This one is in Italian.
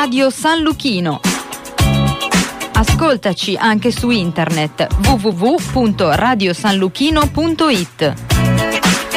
Radio San Luchino. Ascoltaci anche su internet www.radiosanluchino.it.